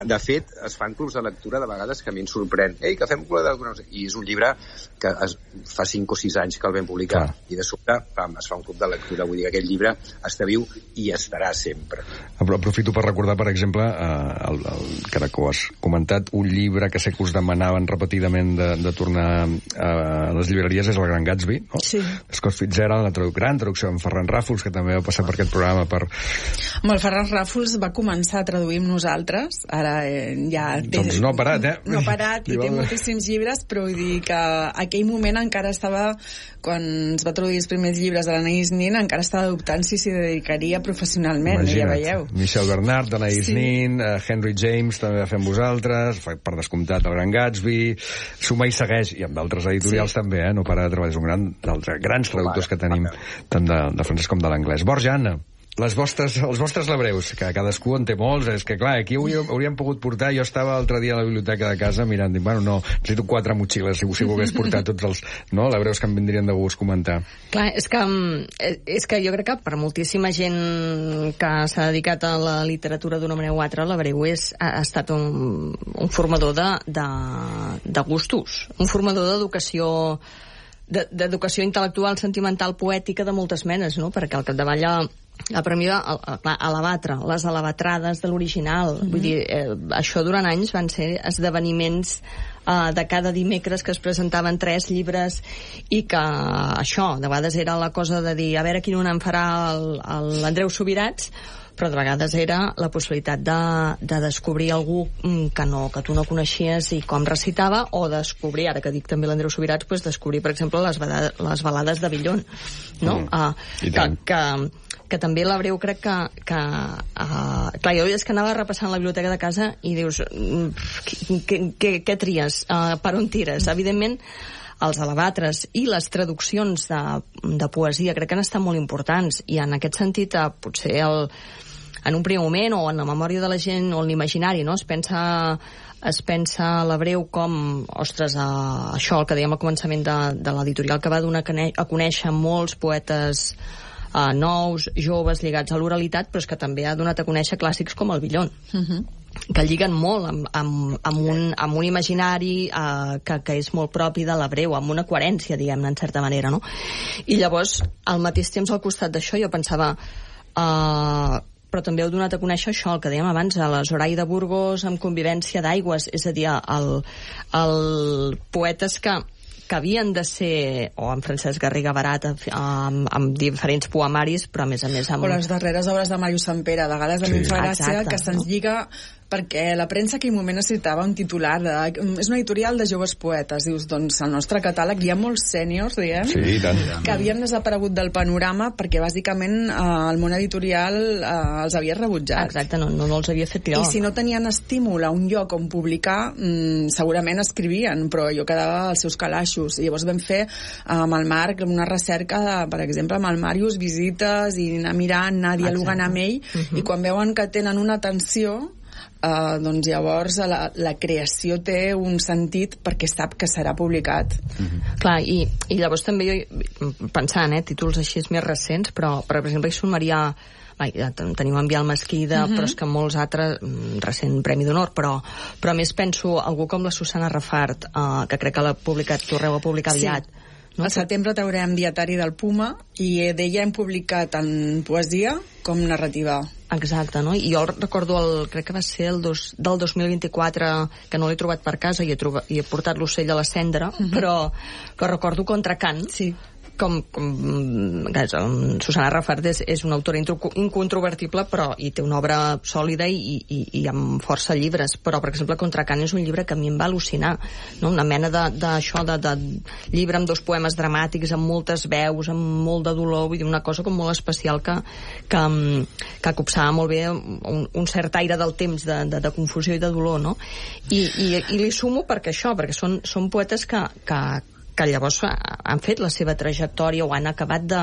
De fet, es fan clubs de lectura de vegades que a mi em sorprèn. Ei, que fem club de lectura. I és un llibre que fa 5 o 6 anys que el vam publicar. I de sobte, es fa un club de lectura. Vull dir que aquest llibre està viu i estarà sempre. Aprofito per recordar, per exemple, que ho has comentat, un llibre que sé que us demanaven repetidament de tornar a les llibreries és El Gran Gatsby, no? Sí. Scott Fitzgerald, la gran traducció amb Ferran Ràfols, que també va passar per aquest programa. Amb el Ferran Ràfols va començar a traduir amb nosaltres, ara ja... Doncs no ha parat, No ha parat, i té moltíssims llibres, però vull dir que aquell moment encara estava, quan es va traduir els primers llibres de l'Anaïs Nin, encara estava dubtant si s'hi dedicaria professionalment. Imagina't, ja veieu. Michel Bernard, Anaïs Nin, Henry James també va fer amb vosaltres, per descomptat El Gran Gatsby, suma i segueix, i amb d'altres editorials també, no para de treballar, és un dels grans traductors que tenim, tant de francès com de l'anglès. Borja, Anna, els vostres labreus, que cadascú en té molts, és que clar, aquí hauríem pogut portar, jo estava l'altre dia a la biblioteca de casa mirant, dic, bueno, no, necessito 4 motxilles si volgués portar tots els labreus que em vindrien de gust comentar. Clar, és que jo crec que per moltíssima gent que s'ha dedicat a la literatura d'una manera o altra, l'abreu ha estat un formador de gustos, un formador d'educació intel·lectual, sentimental, poètica de moltes menes, no? Perquè al capdavall per mi, Alabatra, les alabatrades de l'original, vull dir, això durant anys van ser esdeveniments de cada dimecres que es presentaven 3 llibres i que això, de vegades era la cosa de dir, a veure quin en farà l'Andreu Subirats, però de vegades era la possibilitat de descobrir algú que tu no coneixies i com recitava, o descobrir, ara que dic també l'Andreu Subirats, doncs descobrir, per exemple, les balades de Villon, no? Que també l'Abreu crec que clar, jo és que anava repassant la biblioteca de casa i dius, què tries? Per on tires? Evidentment, els alabatres i les traduccions de poesia crec que han estat molt importants, i en aquest sentit potser en un primer moment, o en la memòria de la gent, o en l'imaginari, no? Es pensa l'Abreu com, ostres, això, el que dèiem al començament de l'editorial, que va donar a conèixer molts poetes nous, joves, lligats a l'oralitat, però és que també ha donat a conèixer clàssics com el Villon, que lliguen molt amb un imaginari que és molt propi de l'Abreu, amb una coherència, diguem-ne, en certa manera, no? I llavors, al mateix temps, al costat d'això, jo pensava... però també heu donat a conèixer això, el que dèiem abans, a la Zoraida Burgos amb Convivència d'aigües, és a dir, el poetes que havien de ser, o en Francesc Garriga Barat, amb diferents poemaris, però a més amb... O les darreres obres de Màrius Sampere, de vegades a mi em fa gràcia, que se'ns lliga, perquè la premsa en aquell moment necessitava un titular és una editorial de joves poetes. Dius, doncs al nostre catàleg hi ha molts sèniors, diguem, que havien desaparegut del panorama perquè bàsicament el món editorial els havia rebutjat. Exacte, no els havia fet lloc. I si no tenien estímul a un lloc on publicar, segurament escrivien, però jo quedava als seus calaixos. I llavors vam fer amb el Marc una recerca, per exemple, amb el Màrius, visites, i anar mirant, anar dialogant amb ell, i quan veuen que tenen una atenció, doncs llavors la creació té un sentit perquè sap que serà publicat. Clar, i llavors també jo pensant, títols així més recents, però per exemple hi sumaria, tenim en Biel Mesquida, però és que molts altres, recent Premi d'Honor, però a més penso algú com la Susana Rafart, que crec que torneu a publicar aviat. Al setembre traurem Dietari del Puma, i d'ella hem publicat tant poesia com narrativa. Exacte, no? I jo recordo, crec que va ser del 2024, que no l'he trobat per casa i he portat l'ocell a la cendra, però recordo Contracant, Susana Rafart és una autora incontrovertible, però i té una obra sòlida i amb força llibres, però per exemple Contracant és un llibre que a mi em va al·lucinar, no? Una mena d'això de llibre amb 2 poemes dramàtics, amb moltes veus, amb molt de dolor, vull dir, una cosa com molt especial que copsava molt bé un cert aire del temps de confusió i de dolor, no? I li sumo perquè són poetes que llavors han fet la seva trajectòria o han acabat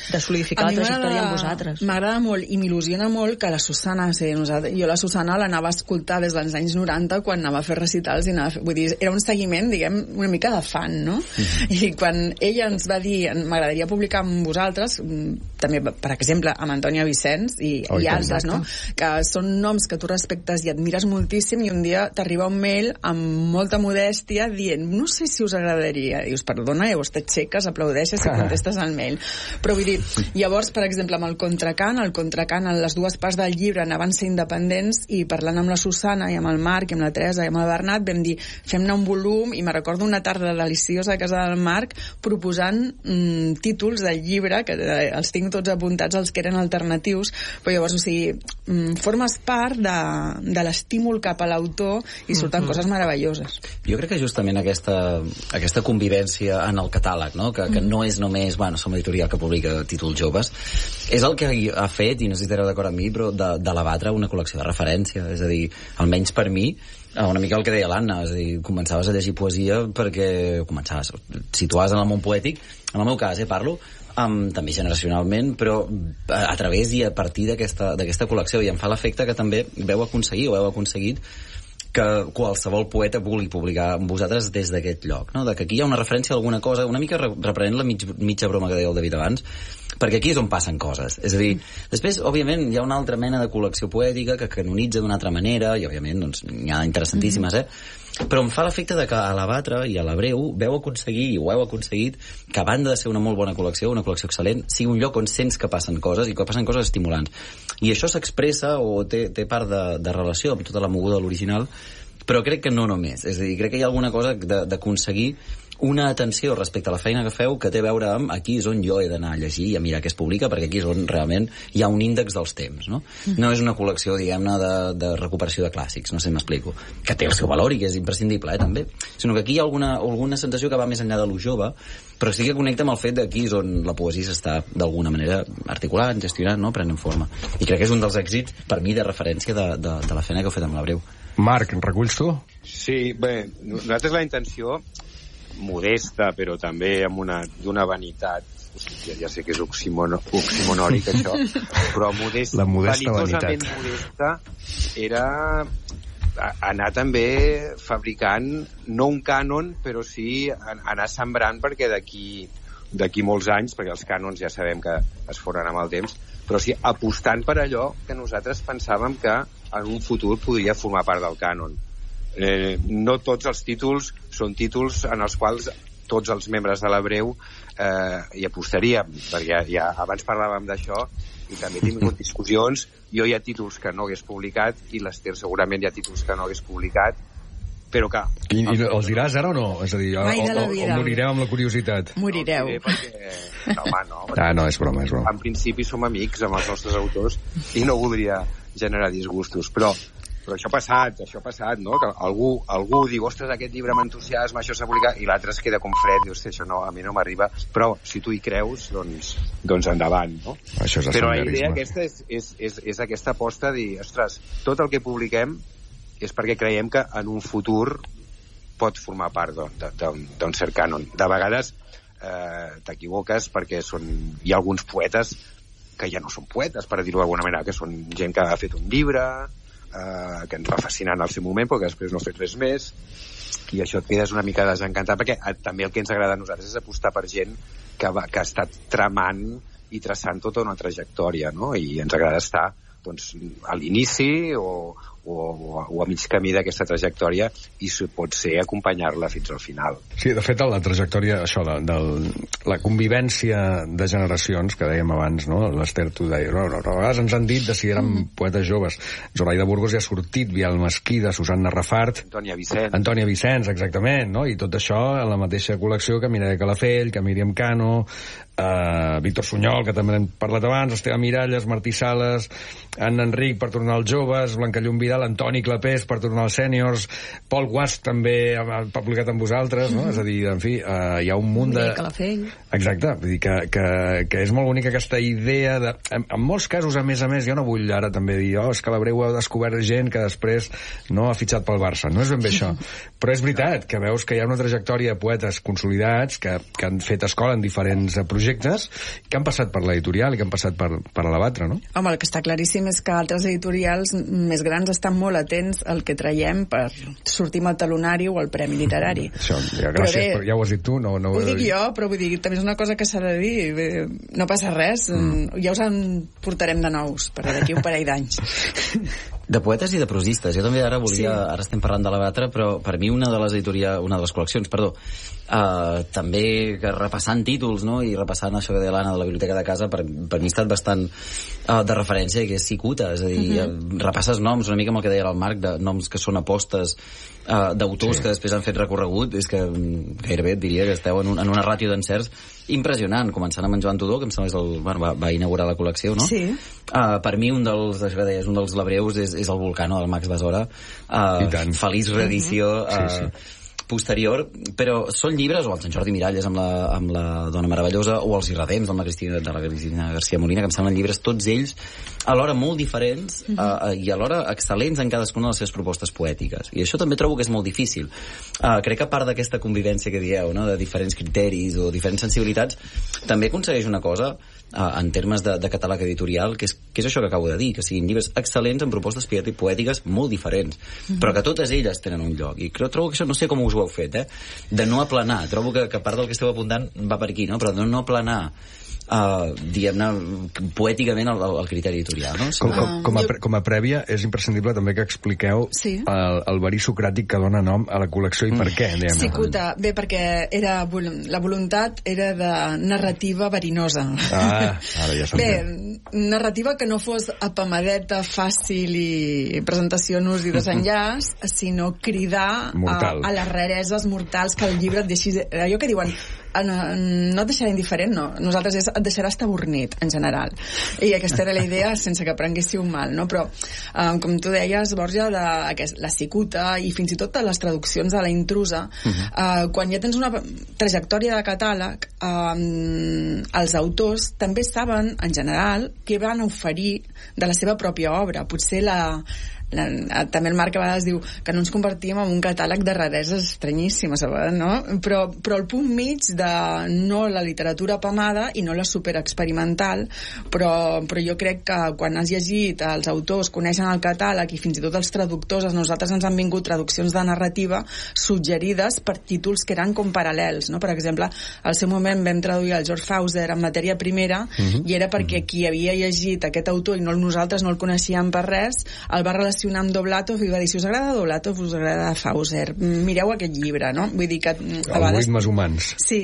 De solidificar la trajectòria amb vosaltres. M'agrada molt i m'il·lusiona molt que la Susana, jo la Susana l'anava a escoltar des dels anys 90 quan anava a fer recitals i vull dir, era un seguiment, diguem, una mica de fan, no? I quan ella ens va dir m'agradaria publicar amb vosaltres, també, per exemple, amb Antònia Vicenç i altres, no? Que són noms que tu respectes i admires moltíssim i un dia t'arriba un mail amb molta modèstia dient, no sé si us agradaria. Dius, perdona, llavors t'aixeques, aplaudeixes i contestes al mail. Però vull dir, llavors, per exemple, amb el Contracant, les dues parts del llibre anaven ser independents i parlant amb la Susana i amb el Marc i amb la Teresa i amb el Bernat vam dir, fem-ne un volum i me recordo una tarda deliciosa a casa del Marc proposant títols del llibre, que els tinc tots apuntats els que eren alternatius, però llavors, o sigui, formes part de l'estímul cap a l'autor i surten coses meravelloses. Jo crec que justament aquesta convivència en el catàleg, no? Que no és només, som editorial que publica títols joves, és el que ha fet, i no sé si estareu d'acord amb mi, però de La Batra una col·lecció de referència, és a dir, almenys per mi, una mica el que deia l'Anna, és a dir, començaves a llegir poesia perquè situaves en el món poètic, en el meu cas, parlo, també generacionalment, però a través i a partir d'aquesta col·lecció, i em fa l'efecte que també heu aconseguit que qualsevol poeta vulgui publicar amb vosaltres des d'aquest lloc, no? De que aquí hi ha una referència a alguna cosa, una mica reprenent la mitja broma que deia el David abans, perquè aquí és on passen coses. És a dir, després, òbviament, hi ha una altra mena de col·lecció poètica que canonitza d'una altra manera, i, òbviament, doncs, n'hi ha interessantíssimes, però em fa l'efecte de que a La Batra i a l'Hebreu heu aconseguit que, a banda de ser una molt bona col·lecció, una col·lecció excel·lent, sigui un lloc on sents que passen coses i que passen coses estimulants. I això s'expressa o té part de relació amb tota la moguda de l'original, però crec que no només. És a dir, crec que hi ha alguna cosa d'aconseguir una atenció respecte a la feina que feu que té a veure amb aquí és on jo he d'anar a llegir i a mirar què es publica, perquè aquí és on realment hi ha un índex dels temps, no? No és una col·lecció, diguem-ne, de recuperació de clàssics, no sé si m'explico, que té el seu valor i que és imprescindible, també, sinó que aquí hi ha alguna sensació que va més enllà de lo jove, però sí que connecta amb el fet d'aquí és on la poesia s'està d'alguna manera articulant, gestionant, no? Prenent forma. I crec que és un dels èxits, per mi, de referència de la feina que heu fet amb l'Hebreu. Marc, reculls tu? Sí, bé, nosaltres la intenció modesta, però també amb d'una vanitat, ja sé que és oximonòric això, però vanitosament modesta era anar també fabricant no un cànon, però sí anar sembrant, perquè d'aquí molts anys, perquè els cànons ja sabem que es foren amb el temps, però sí apostant per allò que nosaltres pensàvem que en un futur podria formar part del cànon. No tots els títols són títols en els quals tots els membres de l'Hebreu hi apostaríem, perquè ja abans parlàvem d'això i també hem tingut discussions. Jo hi ha títols que no hagués publicat i l'Ester segurament hi ha títols que no hagués publicat, però que... I els diràs ara o no? És a dir, o morireu amb la curiositat? Morireu. No, home, no. No, és broma. En principi som amics amb els nostres autors i no voldria generar disgustos, però això ha passat, no? Que algú diu, ostres, aquest llibre m'entusiasma, això s'ha publicat, i l'altre es queda com fred, dius, això no, a mi no m'arriba, però si tu hi creus, doncs endavant, no? Però la idea aquesta és aquesta aposta de dir, ostres, tot el que publiquem és perquè creiem que en un futur pot formar part d'un cert cànon. De vegades t'equivoques perquè hi ha alguns poetes que ja no són poetes, per dir-ho d'alguna manera, que són gent que ha fet un llibre, que ens va fascinar en el seu moment, però que després no ha fet res més, i això et quedes una mica desencantat, perquè també el que ens agrada a nosaltres és apostar per gent que ha estat tramant i traçant tota una trajectòria, no? I ens agrada estar a l'inici o a mig camí d'aquesta trajectòria i si pot ser acompanyar-la fins al final. Sí, de fet, la trajectòria, això, la convivència de generacions, que dèiem abans, no? L'Ester, tu deies, a vegades ens han dit de si érem poetes joves. Zoraida Burgos ja ha sortit, Vial Mesquida, Susanna Rafart, Antònia Vicenç, exactament, no? I tot això en la mateixa col·lecció que Mireia Calafell, que Míriam Cano, Víctor Sunyol, que també n'hem parlat abans, Esteve Miralles, Martí Sales, Anna Enric per tornar als joves, Blanca Llum Vidal, Antoni Clapés per tornar als sèniors, Pol Guasc també ha publicat amb vosaltres, no? És a dir, en fi, hi ha un munt de... Exacte, vull dir que és molt bonica aquesta idea de... En molts casos, a més, jo no vull ara també dir, és que l'Hebreu ha descobert gent que després no ha fitxat pel Barça. No és ben bé això. Però és veritat que veus que hi ha una trajectòria de poetes consolidats que han fet escola en diferents projectes projectes que han passat per l'editorial i que han passat per a la Batra, no? Home, el que està claríssim és que altres editorials més grans estan molt atents al que traiem per sortir al talonari o al Premi Literari. Això, gràcies, ja ho has dit tu. No ho dic jo, però vull dir, també és una cosa que s'ha de dir. No passa res, ja us en portarem de nous per d'aquí un parell d'anys. De poetes i de prosistes. Jo també ara volia... Sí. Ara estem parlant de la Batra, però per mi una de les col·leccions, també repassant títols, no?, i repassant això que deia l'Anna de la biblioteca de casa, per mi ha estat bastant de referència, que és Cicuta, és a dir, repasses noms, una mica amb el que deia el Marc, de noms que són apostes d'autors que després han fet recorregut. És que gairebé et diria que esteu en una ràtio d'encerts impressionant, començant amb en Joan Tudó, que em sembla que va inaugurar la col·lecció, no? Sí. Per mi un dels labreus és el Vulcano del Max Besora. Feliç reedició posterior, però són llibres, o el Sant Jordi Miralles amb la Dona Meravellosa, o els Irredems de la Cristina García Molina, que em semblen llibres tots ells alhora molt diferents i alhora excel·lents en cadascuna de les seves propostes poètiques, i això també trobo que és molt difícil. Crec que a part d'aquesta convivència que dieu, no?, de diferents criteris o diferents sensibilitats, també aconsegueix una cosa en termes de catàleg editorial, que és això que acabo de dir, que siguin llibres excel·lents amb propostes poètiques molt diferents, però que totes elles tenen un lloc, i trobo que això, no sé com us ho heu fet, de no aplanar. Trobo que part del que esteu apuntant va per aquí, no?, però de no aplanar diguem-ne, poèticament el criteri editorial, no? Com a prèvia, és imprescindible també que expliqueu el verí socràtic que dona nom a la col·lecció i per què. Cicuta, bé, perquè la voluntat era de narrativa verinosa. Ara ja s'entén. Bé, narrativa que no fos apamadeta, fàcil i presentació nus i desenllaç, sinó cridar a les rareses mortals que el llibre et deixi... Allò que diuen, no et deixarà indiferent, no. Nosaltres et deixarà estabornit, en general. I aquesta era la idea, sense que prenguéssiu mal, no? Però, com tu deies, Borja, la Cicuta i fins i tot les traduccions de La Intrusa, quan ja tens una trajectòria de catàleg, els autors també saben, en general, què van oferir de la seva pròpia obra. Potser també el Marc a vegades diu que no ens convertim en un catàleg de rareses estranyíssimes, no? Però el punt mig de no la literatura apamada i no la superexperimental, però jo crec que quan has llegit els autors, coneixen el catàleg i fins i tot els traductors, a nosaltres ens han vingut traduccions de narrativa suggerides per títols que eren com paral·lels, no? Per exemple, al seu moment vam traduir el George Fauser en matèria primera i era perquè qui havia llegit aquest autor i nosaltres no el coneixíem per res, el va relacionar amb Doblatov i va dir, si us agrada Doblatov, us agrada Fauser, mireu aquest llibre, no? Vull dir que a vegades... Algoritmes humans. Sí.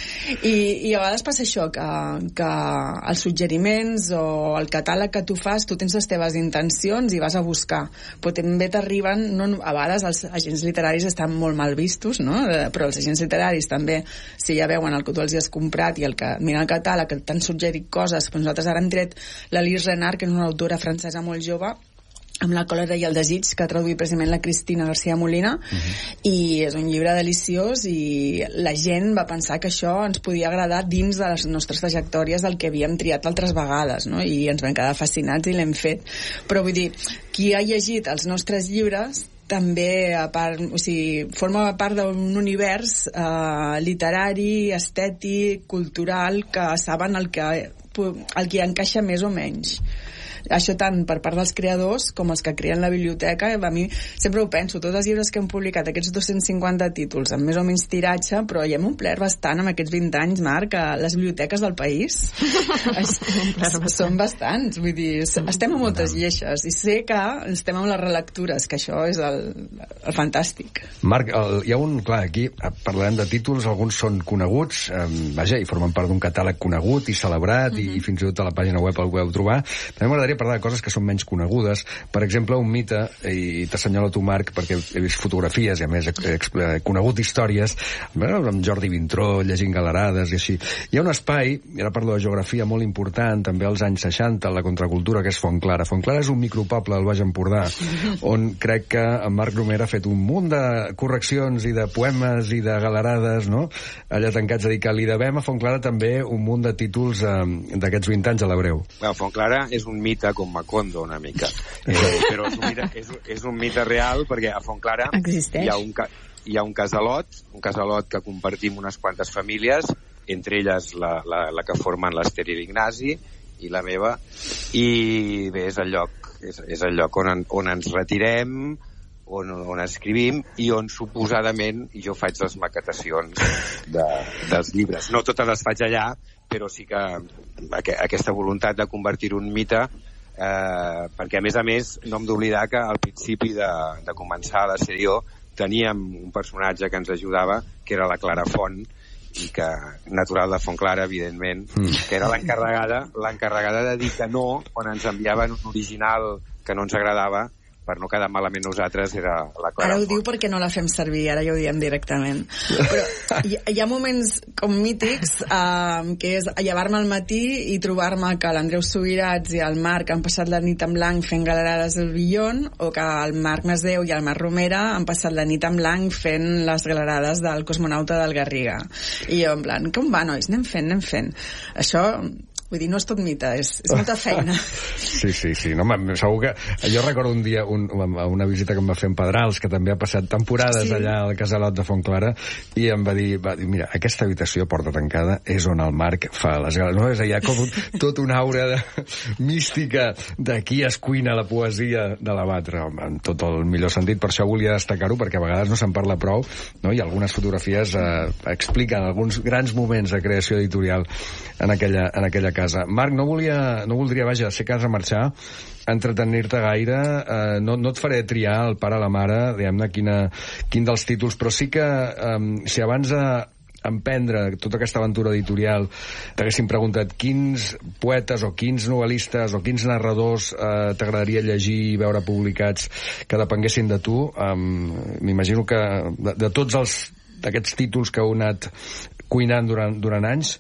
I a vegades passa això, que els suggeriments o el catàleg que tu fas, tu tens les teves intencions i vas a buscar, però també t'arriben, a vegades els agents literaris estan molt mal vistos, no? Però els agents literaris també, si ja veuen el que tu els has comprat i el que miren el catàleg, que t'han suggerit coses, però nosaltres ara hem tret l'Alice Renard, que és una autora francesa molt jove, amb La còlera i el desig, que ha traduït precisament la Cristina García Molina, i és un llibre deliciós i la gent va pensar que això ens podia agradar dins de les nostres trajectòries del que havíem triat altres vegades, no? I ens vam quedar fascinats i l'hem fet. Però vull dir, qui ha llegit els nostres llibres també, a part, o sigui, forma part d'un univers literari, estètic, cultural, que saben el que encaixa més o menys. Això tant per part dels creadors com els que creen la biblioteca. A mi sempre ho penso, tots els llibres que hem publicat, aquests 250 títols amb més o menys tiratge, però ja hem omplert bastant amb aquests 20 anys, Marc, a les biblioteques del país. Són bastants, vull dir, estem a moltes lleixes i sé que estem amb les relectures, que això és el fantàstic. Marc, hi ha clar, aquí parlarem de títols, alguns són coneguts, vaja, i formen part d'un catàleg conegut i celebrat, i fins i tot a la pàgina web el podeu trobar. També m'agradaria parlar de coses que són menys conegudes. Per exemple, un mite, i t'assenyalo tu, Marc, perquè he vist fotografies i a més he conegut històries amb Jordi Vintró, llegint galerades i així. Hi ha un espai, i ara parlo de geografia, molt important, també als anys 60, la contracultura, que és Fontclara. Fontclara és un micropoble del Baix Empordà, on crec que en Marc Romera ha fet un munt de correccions i de poemes i de galerades, no? Allà tancats, a dir que li devem a Fontclara també un munt de títols d'aquests 20 anys a l'Hebreu. Fontclara és un mite com Macondo una mica, però és un mite real, perquè a Fontclara hi ha un casalot que compartim unes quantes famílies entre elles la que formen l'Ester i l'Ignasi i la meva, i bé, és el lloc on ens retirem, on escrivim i on suposadament jo faig les maquetacions dels llibres. No totes les faig allà, però sí que aquesta voluntat de convertir-ho en mite, perquè a més no hem d'oblidar que al principi de començar la sèrie teníem un personatge que ens ajudava, que era la Clara Font, i que, natural de Fontclara, evidentment, que era l'encarregada de dir que no quan ens enviaven un original que no ens agradava, per no quedar malament nosaltres, era la Clara Ara ho Font. diu perquè no la fem servir, ara ja ho diem directament. Però hi ha moments com mítics, que és llevar-me al matí i trobar-me que l'Andreu Subirats i el Marc han passat la nit en blanc fent galerades al Billon, o que el Marc Masdeu i el Marc Romera han passat la nit en blanc fent les galerades del Cosmonauta del Garriga. I jo, en plan, com va, nois? Anem fent. Això... Vull dir, no és tot mite, és molta feina. Sí. No, segur que... Jo recordo un dia una visita que em va fer en Pedrals, que també ha passat temporades allà al casalot de Fontclara, i em va dir, mira, aquesta habitació porta tancada és on el Marc fa les gales. No? És allà com tota una aura mística de qui es cuina la poesia de la Batra, en tot el millor sentit. Per això volia destacar-ho, perquè a vegades no se'n parla prou, no? I algunes fotografies expliquen alguns grans moments de creació editorial en aquella casa. Marc, no voldria, vaja, sé que has de marxar, entretenir-te gaire, no et faré triar el pare a la mare, diguem-ne, quin dels títols, però sí que si abans d'emprendre tota aquesta aventura editorial t'haguéssim preguntat quins poetes o quins novel·listes o quins narradors t'agradaria llegir i veure publicats que depenguessin de tu, m'imagino que de tots d'aquests títols que heu anat cuinant durant anys,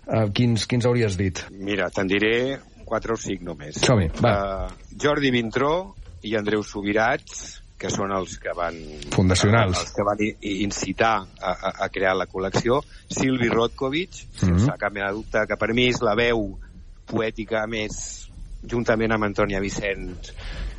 quins hauries dit? Mira, te'n diré 4 o 5 només. Som-hi, va. Jordi Vintró i Andreu Subirats, que són els que van... Fundacionals. Els que van incitar a crear la col·lecció. Silvi Rotkovic, sense cap mena de dubte, que per mi és la veu poètica més, juntament amb Antònia Vicens,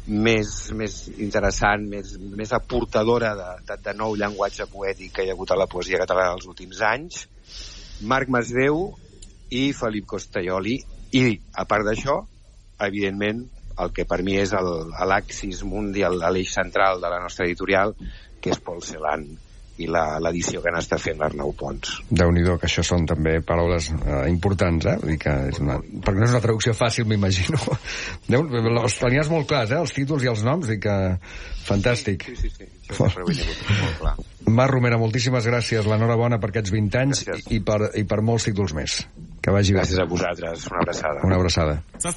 més interessant, més aportadora de nou llenguatge poètic que hi ha hagut a la poesia catalana els últims anys. Marc Masdeu i Felip Costaioli, i a part d'això, evidentment, el que per mi és l'axis mundial, l'eix central de la nostra editorial, que és Paul Celan, i l'edició que n'està fent l'Arnau Pons. Déu-n'hi-do, que això són també paraules importants, Vull dir que perquè no és una traducció fàcil, m'imagino. Els tenies molt clars, els títols i els noms, i que fantàstic. Sí. Això sempre ho he tingut molt clar. Marc Romera, moltíssimes gràcies, l'enhorabona per aquests 20 anys i per molts títols més. Que vagi bé. Gràcies a vosaltres, una abraçada. Una abraçada.